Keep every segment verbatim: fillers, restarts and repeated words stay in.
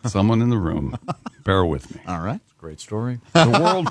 someone in the room. Bear with me. All right. Great story. The world,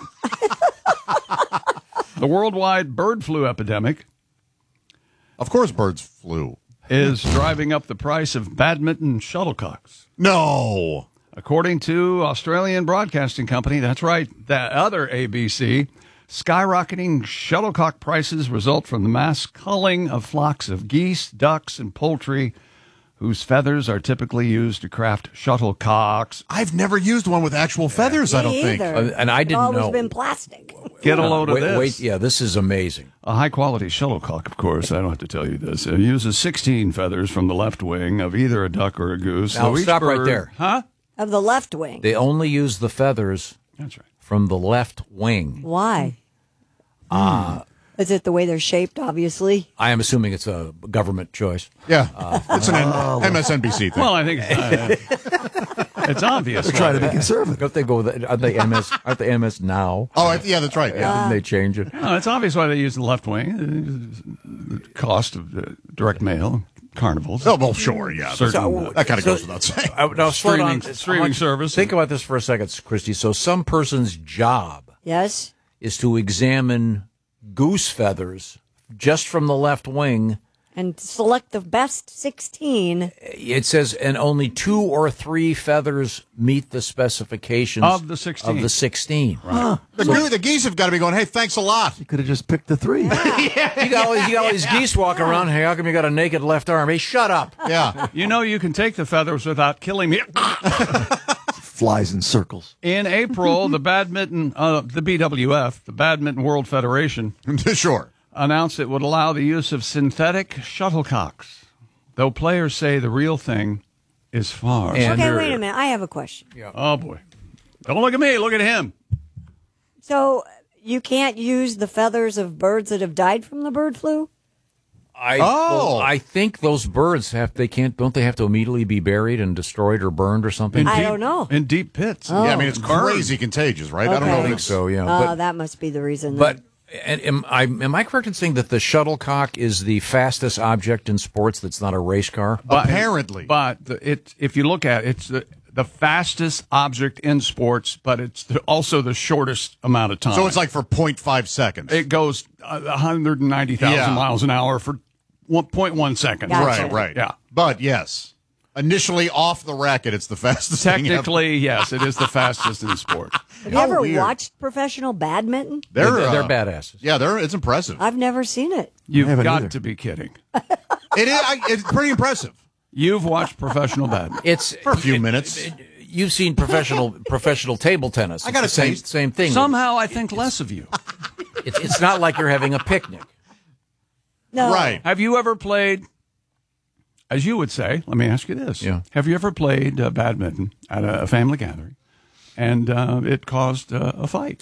the worldwide bird flu epidemic. Of course, birds flew. Is driving up the price of badminton shuttlecocks. No. According to Australian Broadcasting Company, that's right, that other A B C, skyrocketing shuttlecock prices result from the mass culling of flocks of geese, ducks, and poultry whose feathers are typically used to craft shuttlecocks. I've never used one with actual feathers, I don't Me think. either. Uh, and I It's didn't always know. been plastic. Get a load of wait, this. wait, yeah, this is amazing. A high-quality shuttlecock, of course, I don't have to tell you this, it uses sixteen feathers from the left wing of either a duck or a goose. Now, So each stop right bird- there. Huh? Of the left wing. They only use the feathers That's right. from the left wing. Why? Uh, Is it the way they're shaped, obviously? I am assuming it's a government choice. Yeah. It's an M S N B C thing. Well, I think it's, uh, it's obvious. Try to be conservative. Don't they go with, aren't they M S, aren't they M S now? oh, I, yeah, that's right. Yeah. Didn't they change it? No, it's obvious why they use the left wing. The cost of uh, direct mail, carnivals. Oh, well, sure, yeah. Certain, So- uh, that kind of So- goes without saying. I, now, slow Streaming- down. streaming I want- service. Think about this for a second, Christy. So some person's job Yes. is to examine goose feathers just from the left wing. And select the best sixteen. It says, and only two or three feathers meet the specifications Of the sixteen. Of the sixteen. The, goo- the geese have got to be going, hey, thanks a lot. You could have just picked the three. You got all these, you got all these geese walking around. Hey, how come you got a naked left arm? Hey, shut up. Yeah. You know you can take the feathers without killing me. Flies in circles. In April, the badminton, uh, the B W F, the Badminton World Federation, Sure. announced it would allow the use of synthetic shuttlecocks, though players say the real thing is far And- Okay, superior. wait a minute. I have a question. Oh, boy. Don't look at me. Look at him. So you can't use the feathers of birds that have died from the bird flu? I, Oh. well, I think those birds have, they can't, don't they have to immediately be buried and destroyed or burned or something? I deep- don't know. In deep pits. Yeah, I mean, it's Burn. crazy contagious, right? I don't Okay. know I if think it's so, yeah. Oh, but, that must be the reason. but then. and am I am I correct in saying that the shuttlecock is the fastest object in sports that's not a race car? But- apparently. But the, it, if you look at it, it's the, the fastest object in sports, but it's the, also the shortest amount of time. So it's like for zero point five seconds. it goes uh, one hundred ninety thousand Yeah. miles an hour for one point one seconds. Gotcha. Right, right. Yeah. But yes, initially off the racket, it's the fastest thing ever. Technically, yes, it is the fastest in sport. Have you how ever weird. watched professional badminton? They're, they're, they're uh, badasses. Yeah, they're it's impressive. I've never seen it. You've haven't got either. to be kidding. It is. I, it's pretty impressive You've watched professional badminton. It's for a few minutes. You've seen professional professional table tennis. I It's got the a same taste. same thing. Somehow I think less of you. It's, it's not like you're having a picnic. No. Right. Have you ever played, as you would say, let me ask you this. Yeah. Have you ever played uh, badminton at a, a family gathering and uh, it caused uh, a fight?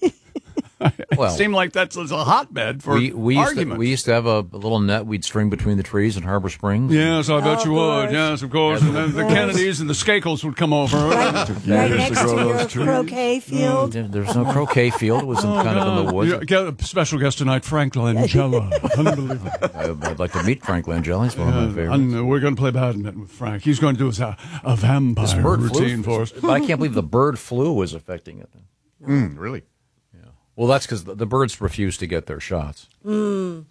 Well, It seemed like that's a hotbed for we we used, to, arguments. we used to have a, a little net we'd string between the trees in Harbor Springs. Yes, I bet Of you would. course. Yes, of course. And then the Yes. Kennedys and the Skakels would come over. Right, right next to your croquet field. There- There's no croquet field. It was in, kind of in the woods. Yeah, get a special guest tonight, Frank Langella. Unbelievable. I, I'd like to meet Frank Langella. He's one of my favorites. And, uh, we're going to play badminton with Frank. He's going to do his, uh, a vampire Bird routine flu, for us. but I can't believe the bird flu was affecting it. Mm, really? Well, that's because the, the birds refuse to get their shots. Mm.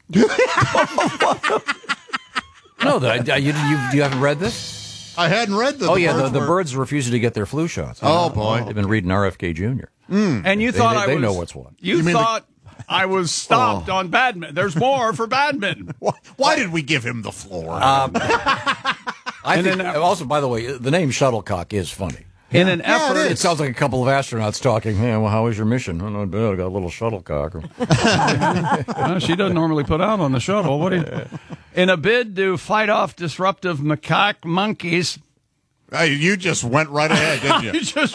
No, the, you, you you haven't read this? I hadn't read the. Oh the yeah, the, birds the were- birds refusing to get their flu shots. Oh, boy. They've been reading R F K Junior And you They- thought they- I they was, know what's what. You, You mean the- thought I was stopped on badminton. There's more for badminton. Why, why did we give him the floor? I And think, then- also, by the way, the name shuttlecock is funny. In an Yeah, effort, it It sounds like a couple of astronauts talking. Hey, well, how was your mission? Oh, no, dude, I got a little shuttlecock. Uh, she doesn't normally put out on the shuttle. What do you, in a bid to fight off disruptive macaque monkeys, Hey, you just went right ahead, didn't you? you just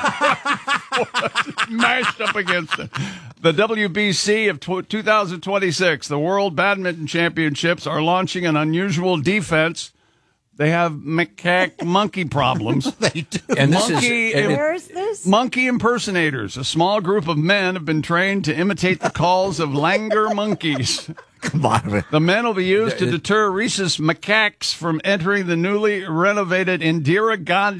mashed up against it. The W B C of tw- two thousand twenty-six, the World Badminton Championships, are launching an unusual defense. They have macaque monkey problems. They do. And this Monkey is and it- Where is this? Monkey impersonators. A small group of men have been trained to imitate the calls of langur monkeys. Come on. The men will be used to deter rhesus macaques from entering the newly renovated Indira Gandhi